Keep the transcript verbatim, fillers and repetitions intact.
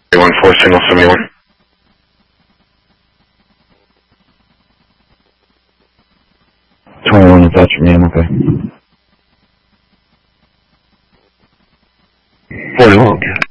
one four single seventy-one. twenty-one attachment, man, okay. forty-one, okay.